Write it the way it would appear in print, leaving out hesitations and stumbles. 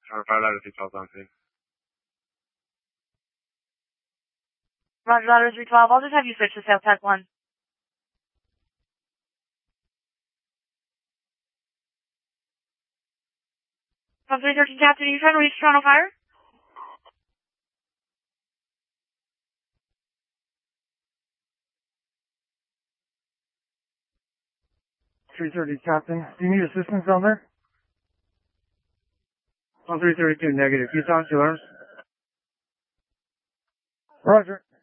Tower 5 Ladder 312 on scene. Roger, Ladder 312. I'll just have you switch to South Pack 1. Pub 313 Captain, are you trying to reach Toronto Fire? Captain. Do you need assistance down there? 332 negative. Can you talk to us? Roger.